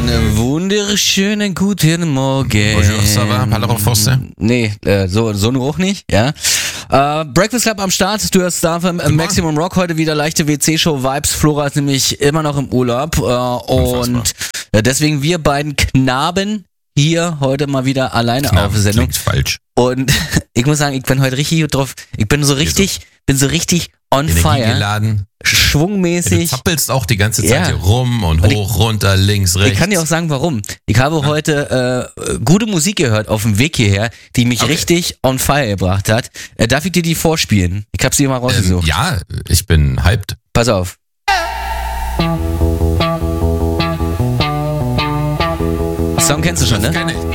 Einen wunderschönen guten Morgen. Bonjour, ça va? Parle en français? Nee, so ein Geruch nicht, ja. Breakfast Club am Start, du hörst Starfm, Maximum Rock, heute wieder leichte WC-Show-Vibes. Flora ist nämlich immer noch im Urlaub und deswegen wir beiden Knaben hier heute mal wieder alleine auf Sendung. Klingt falsch. Und ich muss sagen, ich bin heute richtig gut drauf. Ich bin so richtig on fire. Energiegeladen. Schwungmäßig. Du zappelst auch die ganze Zeit hier rum und hoch, runter, links, rechts. Ich kann dir auch sagen, warum. Ich habe heute gute Musik gehört auf dem Weg hierher, die mich richtig on fire gebracht hat. Darf ich dir die vorspielen? Ich habe sie mal rausgesucht. Ja, ich bin hyped. Pass auf. Song kennst du schon, ne? Kenn ich.